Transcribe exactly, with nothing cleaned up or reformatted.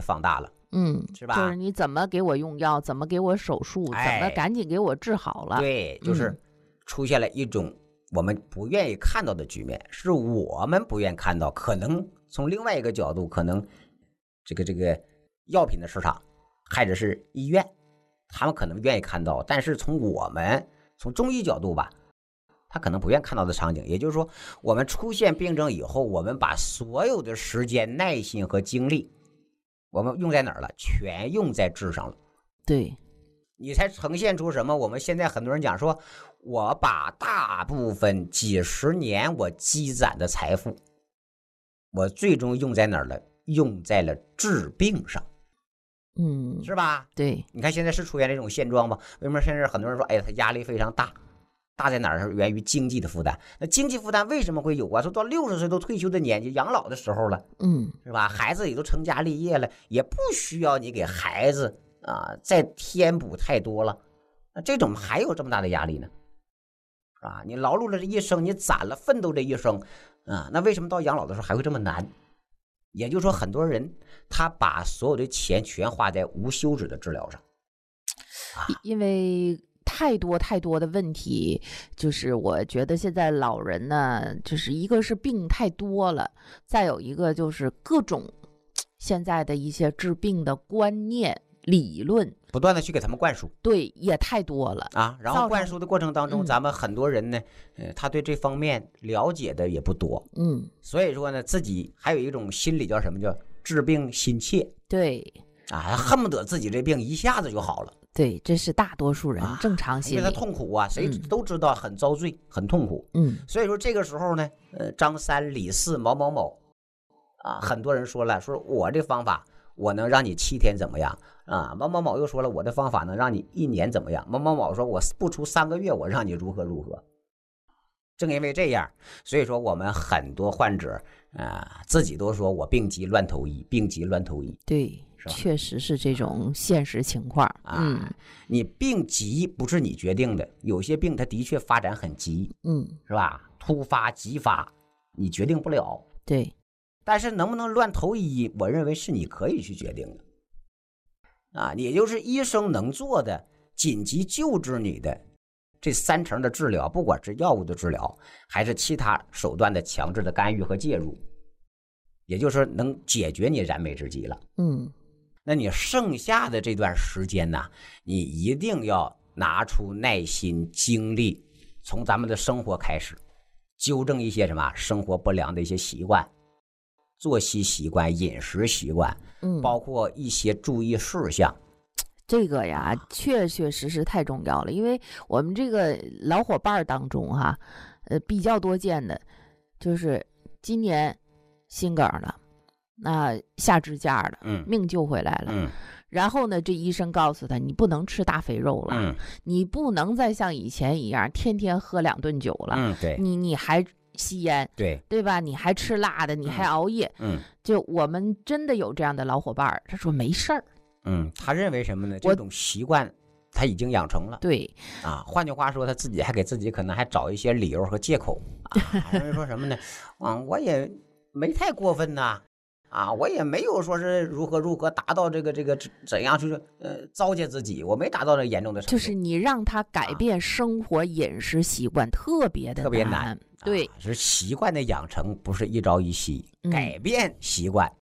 放大了， 嗯， 是吧？ 就是你怎么给我用药，怎么给我手术， 哎、 怎么赶紧给我治好了。 对，就是出现了一种我们不愿意看到的局面，是我们不愿意看到。可能从另外一个角度，可能这个这个药品的市场，或者是医院，他们可能愿意看到，但是从我们从中医角度吧，他可能不愿看到的场景。也就是说，我们出现病症以后，我们把所有的时间、耐心和精力，我们用在哪儿了？全用在治上了。 对， 你才呈现出什么？我们现在很多人讲说，我把大部分几十年我积攒的财富，我最终用在哪儿了？用在了治病上。 嗯， 是吧？ 对， 你看现在是出现这种现状吗？为什么现在很多人说，哎呀，他压力非常大，大在哪儿？是源于经济的负担。那经济负担为什么会有啊？说到六十岁都退休的年纪，养老的时候了， 嗯， 是吧？孩子也都成家立业了，也不需要你给孩子啊再添补太多了。那这种还有这么大的压力呢？是吧？你劳碌了这一生，你攒了奋斗这一生啊，那为什么到养老的时候还会这么难？也就是说，很多人他把所有的钱全花在无休止的治疗上， 啊、因为太多太多的问题，就是我觉得现在老人呢，就是一个是病太多了，再有一个就是各种现在的一些治病的观念理论， 不断的去给他们灌输， 对，也太多了啊。然后灌输的过程当中， 嗯、 咱们很多人呢，呃，他对这方面了解的也不多， 嗯， 所以说呢，自己还有一种心理叫什么叫治病心切， 对， 啊，恨不得自己这病一下子就好了， 对，这是大多数人正常心理， 啊、因为他痛苦啊，谁都知道很遭罪，嗯、很痛苦， 嗯， 所以说这个时候呢，呃，张三李四某某某，啊，很多人说了，说我这方法我能让你七天怎么样？啊，某某某又说了，我的方法能让你一年怎么样？某某某说，我不出三个月，我让你如何如何。正因为这样，所以说我们很多患者啊、呃，自己都说我病急乱投医，病急乱投医。 对，确实是这种现实情况。 啊、 嗯， 你病急不是你决定的，有些病它的确发展很急， 嗯， 是吧？突发急发，你决定不了。 对， 但是能不能乱投医，我认为是你可以去决定的。啊，也就是医生能做的紧急救治你的这三成的治疗，不管是药物的治疗，还是其他手段的强制的干预和介入，也就是说能解决你燃眉之急了。 嗯， 那你剩下的这段时间呢，你一定要拿出耐心、精力，从咱们的生活开始，纠正一些什么生活不良的一些习惯。作息习惯、饮食习惯， 嗯， 包括一些注意事项。 这个呀，确确实实太重要了。因为我们这个老伙伴当中哈，呃，比较多见的，就是今年心梗了，那下支架了， 嗯， 命救回来了， 嗯， 然后呢，这医生告诉他，你不能吃大肥肉了， 嗯， 你不能再像以前一样天天喝两顿酒了， 嗯，对， 你你还吸烟， 对对吧？你还吃辣的，你还熬夜， 嗯， 就我们真的有这样的老伙伴，他说没事儿， 嗯，他认为什么呢？这种习惯他已经养成了， 对啊，换句话说，他自己还给自己可能还找一些理由和借口啊，认为说什么呢？啊，我也没太过分呐。啊，我也没有说是如何如何达到这个这个怎样去呃糟践自己，我没达到这严重的程度。 就是你让他改变生活饮食习惯，啊、特别的特别难。 对、 啊，是习惯的养成不是一朝一夕， 嗯、 改变习惯